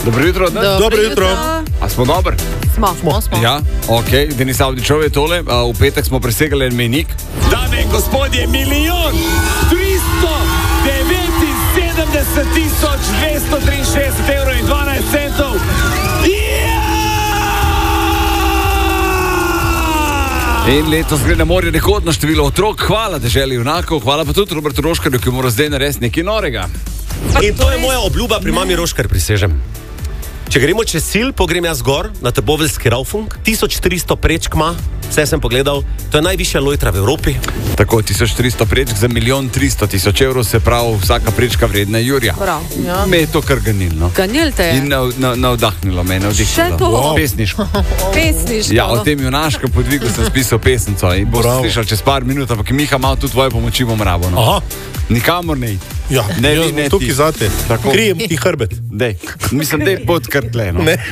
Dobro jutro. Dobro jutro. A smo dobri? Smo. Ja, ok. Denis Avdičov je tole. V petek smo presegali en mejnik. Dame in gospodje, 1.379.263,12 In letos gre na morje rekordno število otrok. Hvala deželi junakov, hvala pa tudi Robertu Roškarju, ki mora zdaj narediti nekaj norega. In to je moja obljuba pri mami Roškar, prisežem. Če gremo čez sil, pogrem jaz gor na Trboveljski Raufung, 1400 prečk ima, vse sem pogledal, to je najvišja lojtra v Evropi. Tako, 1400 prečk za 1.300.000 evrov, se pravi vsaka prečka vredna Jurja. Prav, ja. Me je to kar ganilno. Ganil te je. In navdahnilo me, Še to? Pesniško. Pesniško. Ja, o tem junaškem podvigu sem spisal pesnico in bo slišal čez par minut, ampak Miha malo tudi tvoje pomoči bom rabo. No. Aha. Nikamor ne iti. Ja, ne, jaz vi, ne tukaj ti. zate. Tako. Krijem ti hrbet. Dej. Mislim, da je pod kar tle. No. Ne.